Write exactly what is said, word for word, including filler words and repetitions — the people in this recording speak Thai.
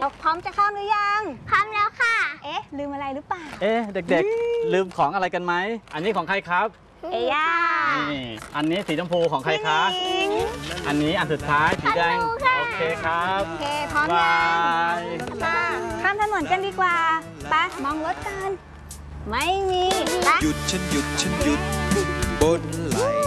พร้อมจะข้ามหรือยังพร้อมแล้วค่ะเอ๊ะลืมอะไรหรือเปล่าเอ๊ะเด็กๆลืมของอะไรกันไหมอันนี้ของใครครับเอย่านี่อันนี้สีชมพูของใครคะอันนี้อันสุดท้ายสีแดงโอเคครับโอเคพร้อมยังข้ามถนนกันดีกว่าไปมองรถกันไม่มีหยุดฉันหยุดฉันหยุดบนไหล